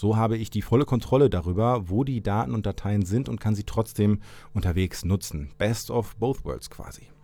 So habe ich die volle Kontrolle darüber, wo die Daten und Dateien sind und kann sie trotzdem unterwegs nutzen. Best of both worlds quasi.